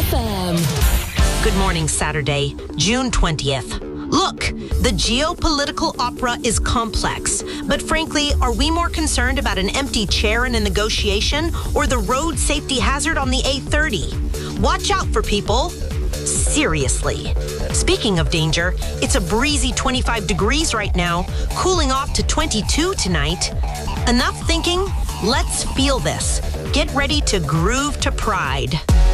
FM. Good morning, Saturday, June 20th. Look, the geopolitical opera is complex, but frankly, are we more concerned about an empty chair in a negotiation or the road safety hazard on the A30? Watch out for people. Seriously. Speaking of danger, it's a breezy 25 degrees right now, cooling off to 22 tonight. Enough thinking? Let's feel this. Get ready to groove to Pride.